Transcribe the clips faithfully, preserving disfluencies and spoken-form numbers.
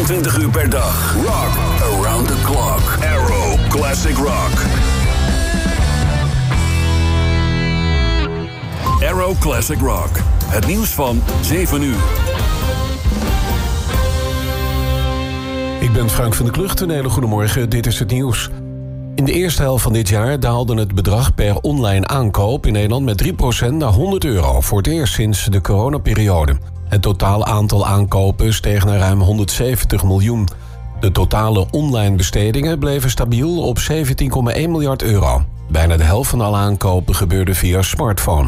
vierentwintig uur per dag. Rock around the clock. Arrow Classic Rock. Arrow Classic Rock. Het nieuws van zeven uur. Ik ben Frank van der Klucht. Een hele goede morgen. Dit is het nieuws. In de eerste helft van dit jaar daalde het bedrag per online aankoop in Nederland met drie procent naar honderd euro. Voor het eerst sinds de coronaperiode. Het totaal aantal aankopen steeg naar ruim honderdzeventig miljoen. De totale online bestedingen bleven stabiel op zeventien komma één miljard euro. Bijna de helft van alle aankopen gebeurde via smartphone.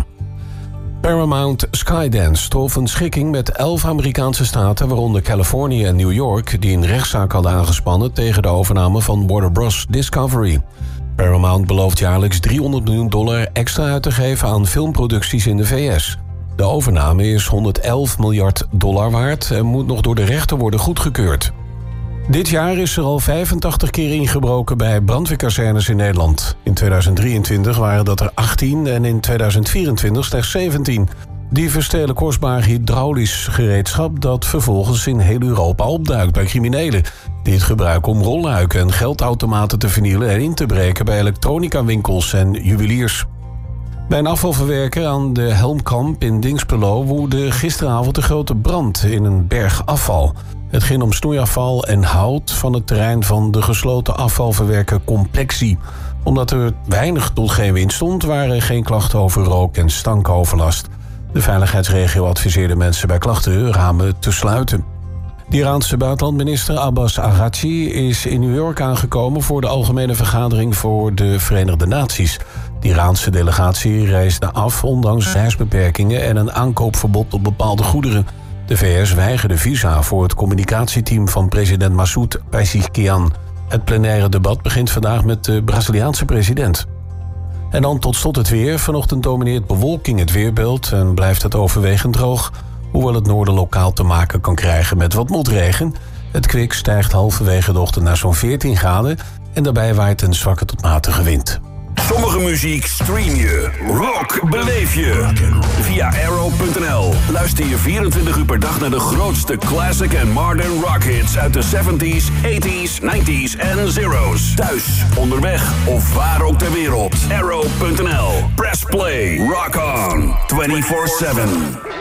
Paramount Skydance trof een schikking met elf Amerikaanse staten, waaronder Californië en New York, die een rechtszaak hadden aangespannen tegen de overname van Warner Bros. Discovery. Paramount belooft jaarlijks driehonderd miljoen dollar extra uit te geven aan filmproducties in de V S. De overname is honderdelf miljard dollar waard en moet nog door de rechter worden goedgekeurd. Dit jaar is er al vijfentachtig keer ingebroken bij brandweerkazernes in Nederland. In tweeduizend drieëntwintig waren dat er achttien en in tweeduizend vierentwintig slechts zeventien. Dieven stelen kostbaar hydraulisch gereedschap dat vervolgens in heel Europa opduikt bij criminelen. Die het gebruiken om rolluiken en geldautomaten te vernielen en in te breken bij elektronicawinkels en juweliers. Bij een afvalverwerker aan de Helmkamp in Dinxperlo woedde gisteravond een grote brand in een berg afval. Het ging om snoeiafval en hout van het terrein van de gesloten afvalverwerker Complexie. Omdat er weinig tot geen wind stond, waren er geen klachten over rook- en stankoverlast. De veiligheidsregio adviseerde mensen bij klachten ramen te sluiten. De Iraanse buitenlandminister Abbas Araghchi is in New York aangekomen voor de algemene vergadering voor de Verenigde Naties. De Iraanse delegatie reisde af ondanks reisbeperkingen en een aankoopverbod op bepaalde goederen. De V S weigerde visa voor het communicatieteam van president Massoud Pezeshkian. Het plenaire debat begint vandaag met de Braziliaanse president. En dan tot slot het weer. Vanochtend domineert bewolking het weerbeeld en blijft het overwegend droog, hoewel het noorden lokaal te maken kan krijgen met wat motregen. Het kwik stijgt halverwege de ochtend naar zo'n veertien graden en daarbij waait een zwakke tot matige wind. Sommige muziek stream je, rock beleef je. Via arrow punt n l luister je vierentwintig uur per dag naar de grootste classic en modern rock hits uit de zeventies, tachtiger, negentiger en zero's. Thuis, onderweg of waar ook ter wereld. arrow punt n l. Press play, rock on, vierentwintig zeven.